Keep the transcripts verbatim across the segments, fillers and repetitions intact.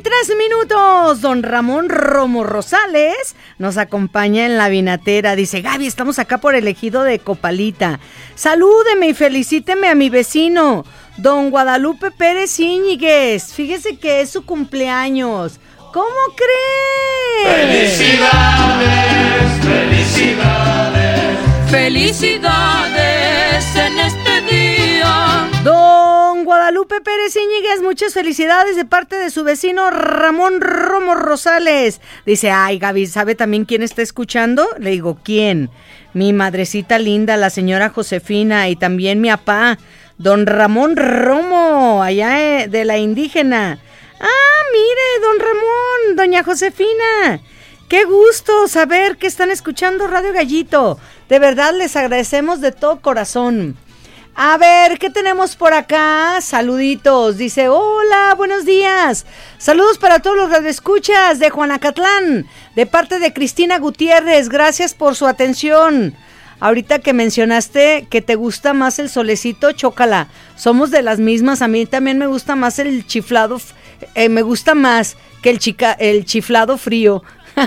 veintitrés minutos. Don Ramón Romo Rosales nos acompaña en la vinatera. Dice, Gaby, estamos acá por el ejido de Copalita. Salúdeme y felicíteme a mi vecino, don Guadalupe Pérez Íñiguez. Fíjese que es su cumpleaños. ¿Cómo cree? Felicidades, felicidades. Felicidades en este día. Don Guadalupe Pérez Íñiguez, muchas felicidades de parte de su vecino Ramón Romo Rosales. Dice, ay, Gaby, ¿sabe también quién está escuchando? Le digo, ¿quién? Mi madrecita linda, la señora Josefina, y también mi papá, don Ramón Romo, allá de la indígena. Ah, mire, don Ramón, doña Josefina, qué gusto saber que están escuchando Radio Gallito. De verdad les agradecemos de todo corazón. A ver, ¿qué tenemos por acá? Saluditos. Dice, hola, buenos días. Saludos para todos los radioescuchas de Juanacatlán, de parte de Cristina Gutiérrez. Gracias por su atención. Ahorita que mencionaste que te gusta más el solecito, chócala. Somos de las mismas. A mí también me gusta más el chiflado, eh, me gusta más que el, chica, el chiflado frío.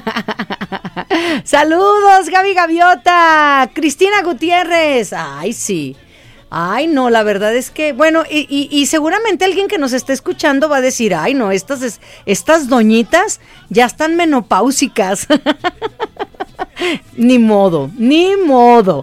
Saludos, Gaby Gaviota, Cristina Gutiérrez. Ay, sí. Ay, no, la verdad es que, bueno, y, y, y seguramente alguien que nos esté escuchando va a decir, ay, no, estas, estas doñitas ya están menopáusicas. Ni modo, ni modo.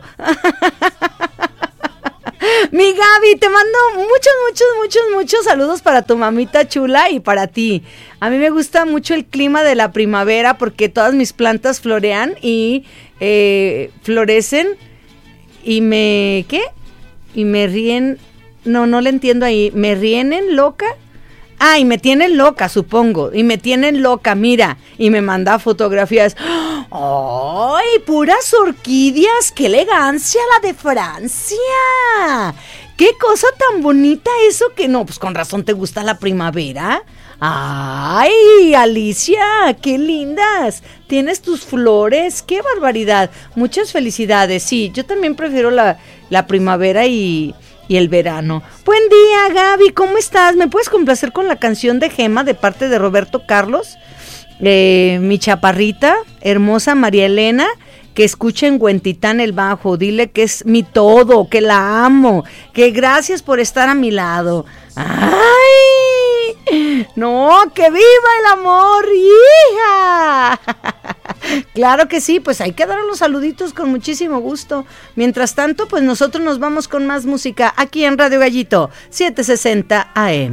Mi Gaby, te mando muchos, muchos, muchos, muchos saludos para tu mamita chula y para ti. A mí me gusta mucho el clima de la primavera porque todas mis plantas florean y eh, florecen y me, ¿qué? Y me ríen, no, no le entiendo ahí, ¿me rienen loca? Ah, y me tienen loca, supongo, y me tienen loca, mira, y me manda fotografías. ¡Ay, puras orquídeas! ¡Qué elegancia la de Francia! ¡Qué cosa tan bonita eso que no! Pues con razón te gusta la primavera. ¡Ay, Alicia! ¡Qué lindas! Tienes tus flores, ¡qué barbaridad! Muchas felicidades, sí, yo también prefiero la, la primavera y... y el verano. Buen día, Gaby, ¿cómo estás? ¿Me puedes complacer con la canción de Gema de parte de Roberto Carlos? Eh, mi chaparrita, hermosa María Elena, que escucha en Huentitán el bajo. Dile que es mi todo, que la amo, que gracias por estar a mi lado. ¡Ay! No, que viva el amor, hija. Claro que sí, pues ahí quedaron los saluditos con muchísimo gusto. Mientras tanto, pues nosotros nos vamos con más música aquí en Radio Gallito, setecientos sesenta A M.